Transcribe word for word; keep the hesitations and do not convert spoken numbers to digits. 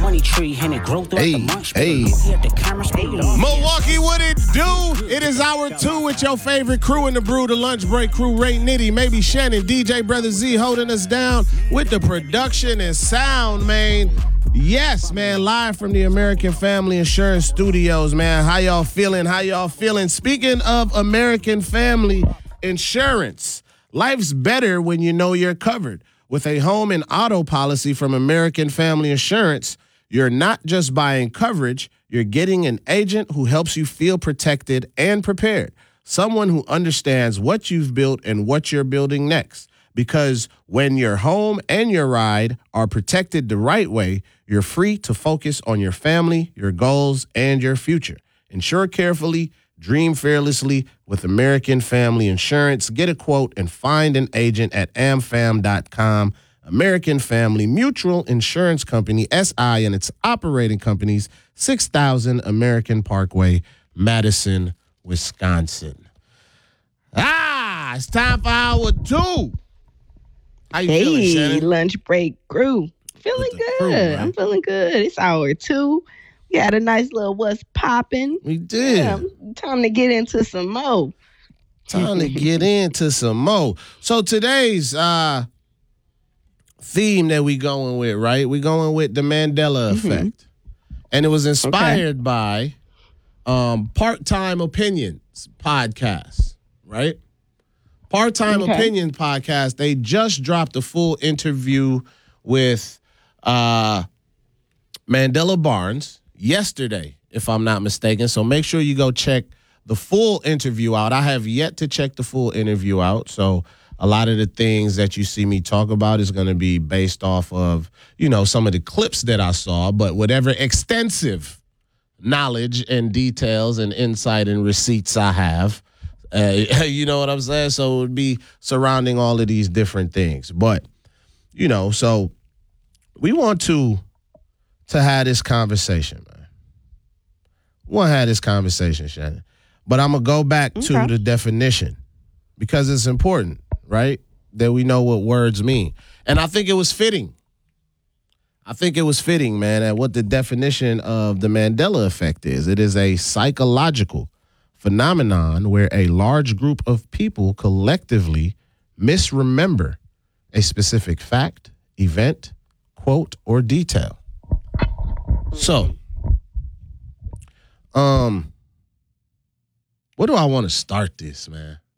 money tree and it grow throughout Hey, the month. hey. Milwaukee, what it do? It is hour two with your favorite crew in the brew, the lunch break crew, Ray Nitty, maybe Shannon, D J Brother Z holding us down with the production and sound, man. Yes, man, live from the American Family Insurance Studios, man. How y'all feeling? How y'all feeling? Speaking of American Family Insurance, life's better when you know you're covered. With a home and auto policy from American Family Insurance, you're not just buying coverage, you're getting an agent who helps you feel protected and prepared. Someone who understands what you've built and what you're building next. Because when your home and your ride are protected the right way, you're free to focus on your family, your goals, and your future. Insure carefully, dream fearlessly with American Family Insurance. Get a quote and find an agent at a m fam dot com. American Family Mutual Insurance Company, S I, and its operating companies, six thousand American Parkway, Madison, Wisconsin. Ah, it's time for hour two. How you hey, feeling, Shannon? Lunch break crew. Feeling good. Crew, I'm feeling good. It's hour two. We had a nice little what's popping. We did. Yeah, time to get into some more. Time to get into some more. So today's uh, theme that we going with, right? We going with the Mandela Mm-hmm. effect. And it was inspired by um, Part-Time Opinions podcast, right? Part-Time Okay. Opinion podcast. They just dropped a full interview with uh, Mandela Barnes yesterday, if I'm not mistaken. So make sure you go check the full interview out. I have yet to check the full interview out. So a lot of the things that you see me talk about is going to be based off of, you know, some of the clips that I saw, but whatever extensive knowledge and details and insight and receipts I have, uh, you know what I'm saying? So it would be surrounding all of these different things. But, you know, so we want to to have this conversation, man. We want to have this conversation, Shannon. But I'm going to go back Okay. to the definition because it's important, right, that we know what words mean. And I think it was fitting. I think it was fitting, man, at what the definition of the Mandela effect is. It is a psychological phenomenon where a large group of people collectively misremember a specific fact, event, quote, or detail. So, um, where do I want to start this, man?